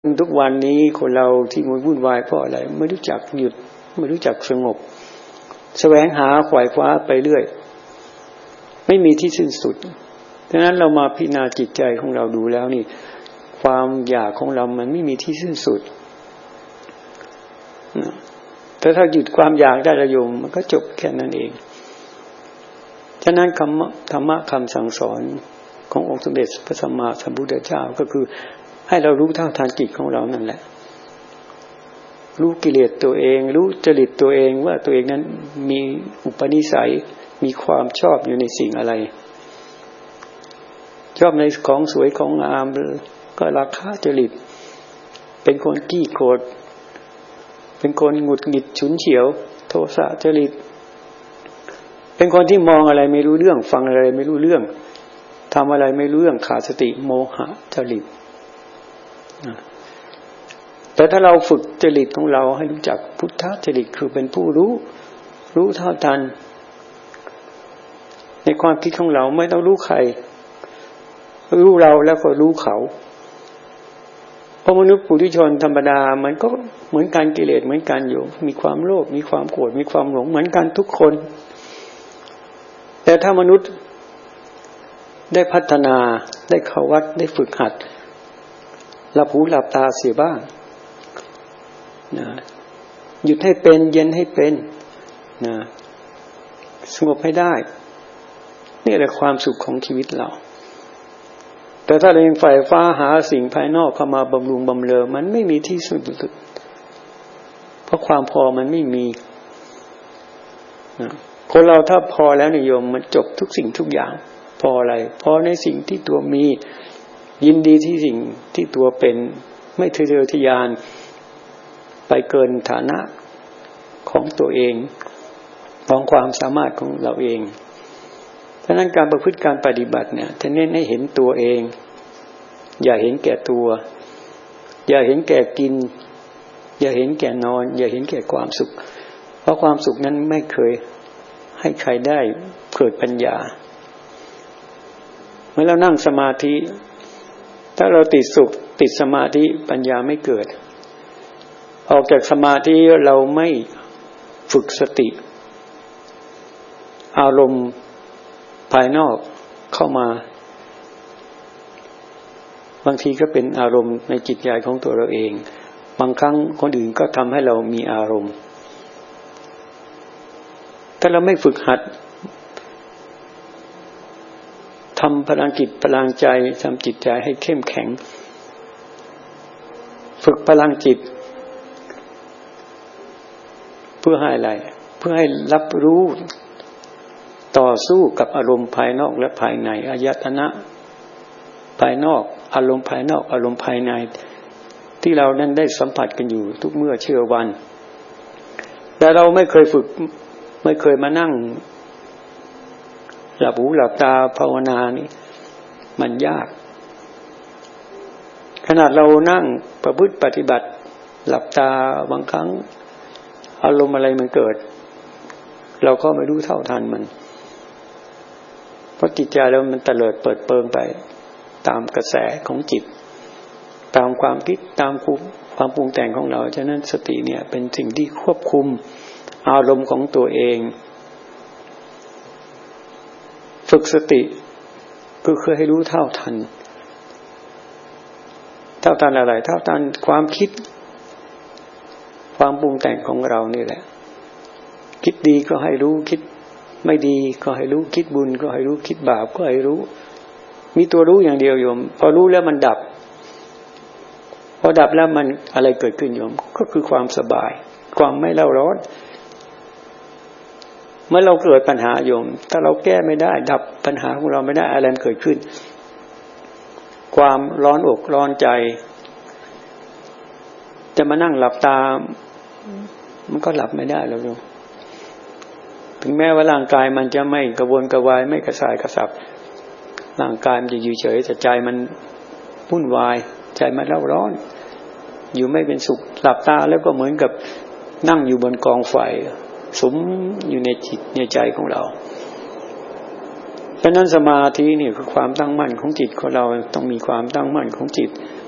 ทุกวันนี้คนเราที่มันวุ่นวายเพราะอะไรไม่รู้จักหยุดไม่รู้จักสงบแสวงหาไขว่คว้าไปเรื่อยไม่มีที่สิ้นสุดดังนั้นเรามาพิจารณาจิตใจของเราดูแล้วนี่ความอยากของเรามันไม่มีที่สิ้นสุดแต่ถ้าหยุดความอยากได้ละโยมมันก็จบแค่นั้นเองฉะนั้นธรรมะคำสั่งสอนขององค์สมเด็จพระสัมมาสัมพุทธเจ้าก็คือให้เรารู้เท่าทันจิตของเรานั่นแหละรู้กิเลสตัวเองรู้จริตตัวเองว่าตัวเองนั้นมีอุปนิสัยมีความชอบอยู่ในสิ่งอะไรชอบในของสวยของงามก็ราคะจริตเป็นคนขี้โกรธเป็นคนหงุดหงิดฉุนเฉียวโทสะจริตเป็นคนที่มองอะไรไม่รู้เรื่องฟังอะไรไม่รู้เรื่องทำอะไรไม่รู้เรื่องขาดสติโมหะจริตแต่ถ้าเราฝึกจริตของเราให้รู้จักพุทธจริตคือเป็นผู้รู้เท่าทันในความคิดของเราไม่ต้องรู้ใครรู้เราแล้วก็รู้เขาเพราะมนุษย์ปุถุชนธรรมดามันก็เหมือนกันกิเลสเหมือนกันอยู่มีความโลภมีความโกรธมีความหลงเหมือนกันทุกคนแต่ถ้ามนุษย์ได้พัฒนาได้เข้าวัดได้ฝึกหัดหลับหูหลับตาเสียบ้างนะหยุดให้เป็นเย็นให้เป็นนะสงบให้ได้นี่แหละความสุขของชีวิตเราแต่ถ้าเรายังใฝ่ฟ้าหาสิ่งภายนอกเข้ามาบำรุงบำเรอมันไม่มีที่สุดเพราะความพอมันไม่มีนะคนเราถ้าพอแล้วนิยมมันจบทุกสิ่งทุกอย่างพออะไรพอในสิ่งที่ตัวมียินดีที่สิ่งที่ตัวเป็นไม่ทะเยอทะยานไปเกินฐานะของตัวเองของความสามารถของเราเองเพราะนั้นการประพฤติการปฏิบัติเนี่ยจะเน้นให้เห็นตัวเองอย่าเห็นแก่ตัวอย่าเห็นแก่กินอย่าเห็นแก่นอนอย่าเห็นแก่ความสุขเพราะความสุขนั้นไม่เคยให้ใครได้เกิดปัญญาเมื่อเรานั่งสมาธิถ้าเราติดสุขติดสมาธิปัญญาไม่เกิดออกจากสมาธิเราไม่ฝึกสติอารมณ์ภายนอกเข้ามาบางทีก็เป็นอารมณ์ในจิตใจของตัวเราเองบางครั้งคนอื่นก็ทำให้เรามีอารมณ์ถ้าเราไม่ฝึกหัดทำพลังจิตพลังใจทำจิตใจให้เข้มแข็งฝึกพลังจิตเพื่อให้อะไรเพื่อให้รับรู้ต่อสู้กับอารมณ์ภายนอกและภายในอายตนะภายนอกอารมณ์ภายนอกอารมณ์ภายในที่เรานั้นได้สัมผัสกันอยู่ทุกเมื่อเชื่อวันแต่เราไม่เคยฝึกไม่เคยมานั่งหลับหูหลับตาภาวนานี่มันยากขนาดเรานั่งประพฤติปฏิบัติหลับตาบางครั้งอารมณ์อะไรมันเกิดเราก็ไม่รู้เท่าทันมันเพราะจิตใจเรามันเตลิดเปิดเปิงไปตามกระแสของจิตตามความคิดตามความปรุงแต่งของเราฉะนั้นสติเนี่ยเป็นสิ่งที่ควบคุมอารมณ์ของตัวเองฝึกสติก็คือให้รู้เท่าทันอะไรเท่าทันความคิดความปรุงแต่งของเรานี่แหละคิดดีก็ให้รู้คิดไม่ดีก็ให้รู้คิดบุญก็ให้รู้คิดบาปก็ให้รู้มีตัวรู้อย่างเดียวโยมพอรู้แล้วมันดับพอดับแล้วมันอะไรเกิดขึ้นโยมก็คือความสบายความไม่เล่าร้อนเมื่อเราเกิดปัญหาโยมถ้าเราแก้ไม่ได้ดับปัญหาของเราไม่ได้อะไรมันเกิดขึ้นความร้อนอกร้อนใจจะมานั่งหลับตามันก็หลับไม่ได้แล้วโยมถึงแม้ว่าร่างกายมันจะไม่กระวนกระวายไม่กระสายกระสับร่างกายมันจะอยู่เฉยแต่ใจมันวุ่นวายใจมันเร่าร้อนอยู่ไม่เป็นสุขหลับตาแล้วก็เหมือนกับนั่งอยู่บนกองไฟสุมอยู่ในจิตในใจของเราเพราะนั้นสมาธินี่คือความตั้งมั่นของจิตของเราต้องมีความตั้งมั่นของจิต